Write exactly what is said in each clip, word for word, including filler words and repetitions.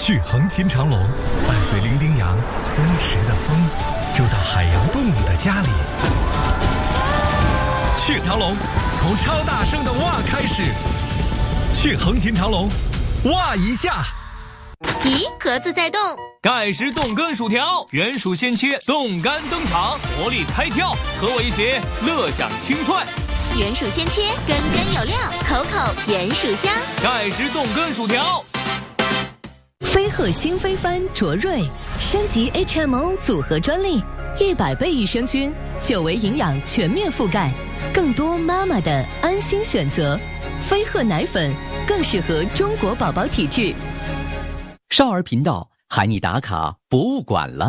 去横琴长龙，伴随伶仃羊、松弛的风，住到海洋动物的家里。去长龙，从超大声的哇开始。去横琴长龙，哇一下。 咦，盒子在动。 盖世冻干薯条，原属鲜切，冻干登场，活力开跳，和我一起乐享清脆。 原属鲜切，根根有料，口口原属香。 盖世冻干薯条。 飞鹤新飞帆卓瑞升级 H M O 组合专利，一百倍益生菌，久维营养全面覆盖，更多妈妈的安心选择。飞鹤奶粉更适合中国宝宝体质。 少儿频道喊你打卡博物馆了。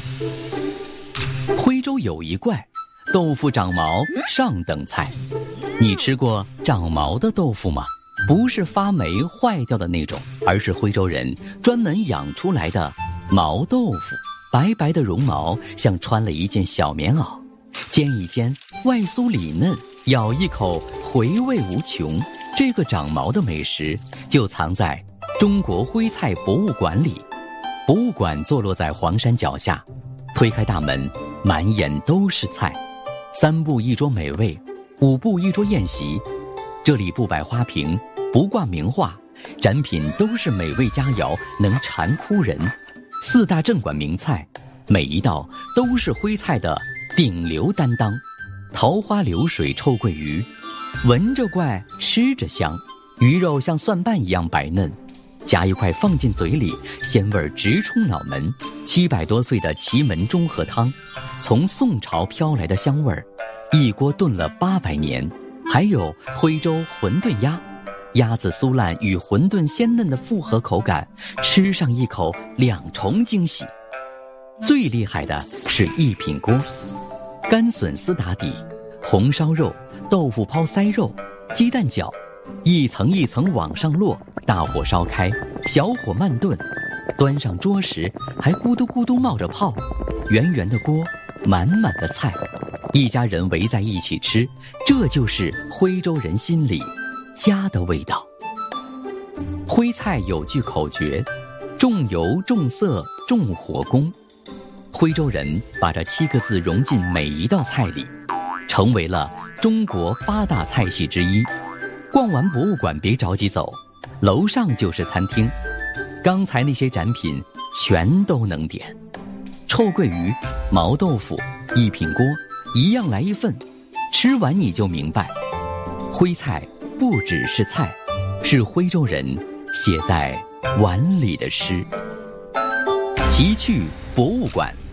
徽州有一怪，豆腐长毛上等菜。你吃过长毛的豆腐吗？不是发霉坏掉的那种，而是徽州人专门养出来的毛豆腐。白白的绒毛像穿了一件小棉袄，煎一煎，外酥里嫩，咬一口回味无穷。这个长毛的美食就藏在中国徽菜博物馆里。博物馆坐落在黄山脚下，推开大门，满眼都是菜。三步一桌美味，五步一桌宴席。这里不摆花瓶，不挂名画，展品都是美味佳肴，能馋哭人。四大镇馆名菜，每一道都是徽菜的顶流担当。桃花流水臭鳜鱼，闻着怪，吃着香，鱼肉像蒜瓣一样白嫩，夹一块放进嘴里，鲜味直冲脑门。七百多岁的祁门中和汤，从宋朝飘来的香味儿，一锅炖了八百年。还有徽州馄饨鸭，鸭子酥烂与馄饨鲜嫩的复合口感，吃上一口两重惊喜。最厉害的是一品锅，干笋丝打底，红烧肉、豆腐泡塞肉、鸡蛋饺，一层一层往上落，大火烧开，小火慢炖，端上桌时还咕嘟咕嘟冒着泡。圆圆的锅，满满的菜，一家人围在一起吃，这就是徽州人心里家的味道。徽菜有句口诀：重油重色重火功。徽州人把这七个字融进每一道菜里，成为了中国八大菜系之一。逛完博物馆别着急走，楼上就是餐厅，刚才那些展品全都能点。臭鳜鱼、毛豆腐、一品锅，一样来一份，吃完你就明白，徽菜不只是菜，是徽州人写在碗里的诗。齐趣博物馆。